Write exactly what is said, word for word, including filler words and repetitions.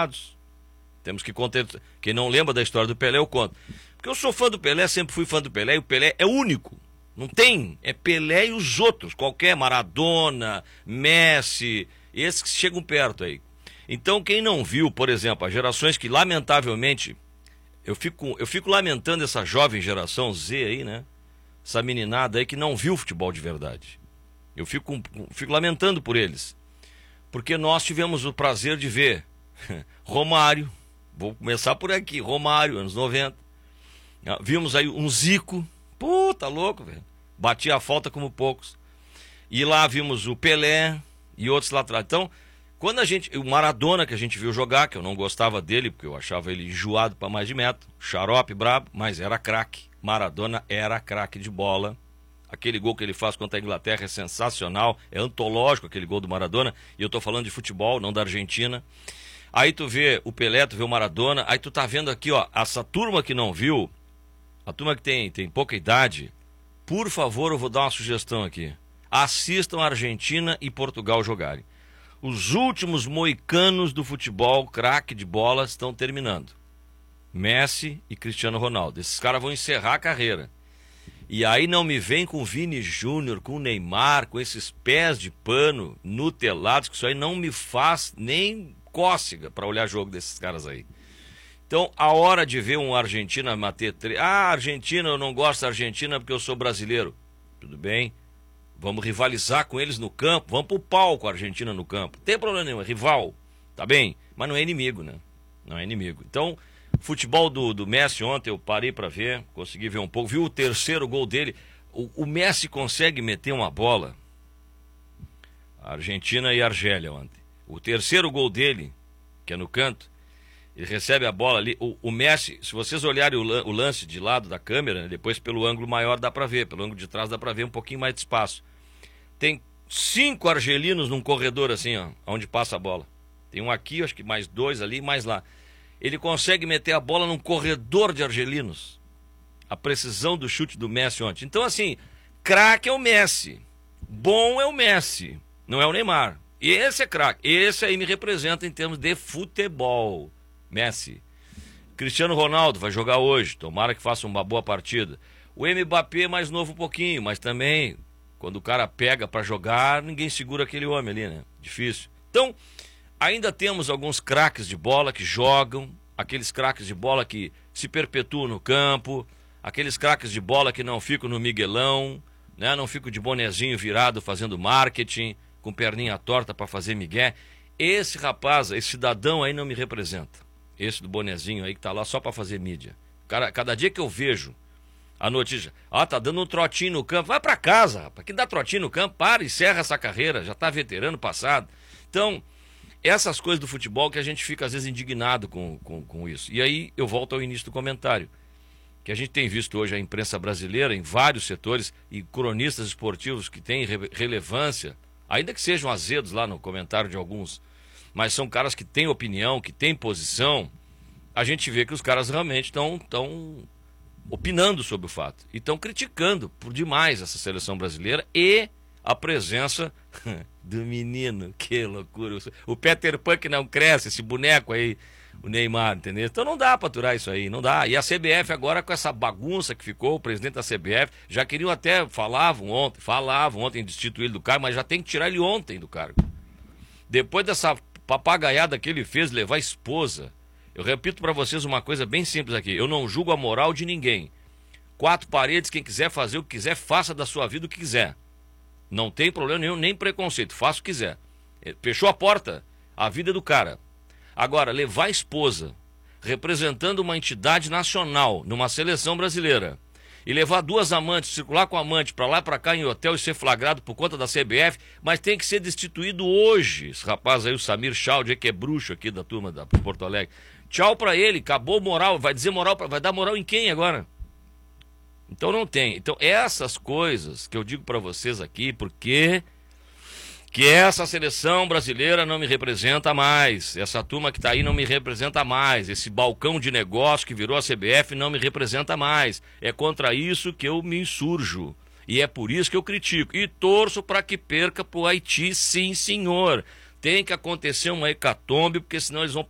Temos que contar. Quem não lembra da história do Pelé, eu conto. Porque eu sou fã do Pelé, sempre fui fã do Pelé, e o Pelé é único. Não tem, é Pelé e os outros, qualquer, Maradona, Messi, esses que chegam perto aí. Então, quem não viu, por exemplo, as gerações que, lamentavelmente, eu fico, eu fico lamentando essa jovem geração Z aí, né? Essa meninada aí que não viu futebol de verdade. Eu fico, fico lamentando por eles. Porque nós tivemos o prazer de ver Romário, vou começar por aqui, Romário, anos noventa. Vimos aí um Zico, puta louco, velho. Batia a falta como poucos. E lá vimos o Pelé e outros lá atrás. Então, quando a gente, o Maradona que a gente viu jogar, que eu não gostava dele, porque eu achava ele enjoado para mais de metro, xarope, brabo, mas era craque. Maradona era craque de bola. Aquele gol que ele faz contra a Inglaterra é sensacional, é antológico aquele gol do Maradona, e eu tô falando de futebol, não da Argentina. Aí tu vê o Pelé, tu vê o Maradona, aí tu tá vendo aqui, ó, essa turma que não viu, a turma que tem, tem pouca idade, por favor, eu vou dar uma sugestão aqui. Assistam a Argentina e Portugal jogarem. Os últimos moicanos do futebol, craque de bola, estão terminando. Messi e Cristiano Ronaldo. Esses caras vão encerrar a carreira. E aí não me vem com Vini Júnior, com Neymar, com esses pés de pano nutelados, que isso aí não me faz nem cócega para olhar jogo desses caras aí. Então, a hora de ver um Argentina bater três... Ah, Argentina, eu não gosto da Argentina porque eu sou brasileiro. Tudo bem, vamos rivalizar com eles no campo, vamos pro pau com a Argentina no campo. Não tem problema nenhum, é rival, tá bem? Mas não é inimigo, né? Não é inimigo. Então, futebol do, do Messi ontem eu parei para ver, consegui ver um pouco, viu o terceiro gol dele. O, o Messi consegue meter uma bola, a Argentina e a Argélia ontem. O terceiro gol dele, que é no canto, ele recebe a bola ali, o, o Messi, se vocês olharem o, o lance de lado da câmera, né, depois pelo ângulo maior dá para ver, pelo ângulo de trás dá para ver um pouquinho mais de espaço. Tem cinco argelinos num corredor assim, ó, onde passa a bola. Tem um aqui, acho que mais dois ali, mais lá. Ele consegue meter a bola num corredor de argelinos. A precisão do chute do Messi ontem. Então, assim, craque é o Messi. Bom é o Messi. Não é o Neymar. Esse é craque. Esse aí me representa em termos de futebol. Messi. Cristiano Ronaldo vai jogar hoje. Tomara que faça uma boa partida. O Mbappé é mais novo um pouquinho, mas também, quando o cara pega para jogar, ninguém segura aquele homem ali, né? Difícil. Então, ainda temos alguns craques de bola que jogam, aqueles craques de bola que se perpetuam no campo, aqueles craques de bola que não ficam no miguelão, né? Não ficam de bonezinho virado fazendo marketing, com perninha torta para fazer migué. Esse rapaz, esse cidadão aí não me representa. Esse do bonezinho aí que tá lá só para fazer mídia. Cara, cada dia que eu vejo a notícia, ah, tá dando um trotinho no campo, vai para casa, rapaz, que dá trotinho no campo, para, encerra essa carreira, já tá veterano passado. Então, essas coisas do futebol que a gente fica às vezes indignado com, com, com isso. E aí eu volto ao início do comentário, que a gente tem visto hoje a imprensa brasileira em vários setores e cronistas esportivos que têm re relevância, ainda que sejam azedos lá no comentário de alguns, mas são caras que têm opinião, que têm posição. A gente vê que os caras realmente estão tão opinando sobre o fato e estão criticando por demais essa seleção brasileira e a presença do menino. Que loucura. O Peter Pan que não cresce, esse boneco aí, o Neymar, entendeu? Então não dá para aturar isso aí, não dá. E a C B F agora com essa bagunça que ficou, o presidente da C B F, já queriam até, falavam ontem, falavam ontem de destituir ele do cargo, mas já tem que tirar ele ontem do cargo. Depois dessa papagaiada que ele fez, levar a esposa. Eu repito para vocês uma coisa bem simples aqui, eu não julgo a moral de ninguém. Quatro paredes, quem quiser fazer o que quiser, faça da sua vida o que quiser. Não tem problema nenhum, nem preconceito, faça o que quiser. Fechou a porta, a vida é do cara. Agora, levar a esposa, representando uma entidade nacional, numa seleção brasileira, e levar duas amantes, circular com a amante para lá e para cá em hotel e ser flagrado por conta da C B F, mas tem que ser destituído hoje. Esse rapaz aí, o Samir Chaldi, que é bruxo aqui da turma da Porto Alegre. Tchau para ele, acabou moral, vai dizer moral, vai dar moral em quem agora? Então não tem. Então essas coisas que eu digo para vocês aqui, porque que essa seleção brasileira não me representa mais, essa turma que está aí não me representa mais, esse balcão de negócio que virou a C B F não me representa mais. É contra isso que eu me insurjo e é por isso que eu critico e torço para que perca para o Haiti, sim senhor. Tem que acontecer uma hecatombe, porque senão eles vão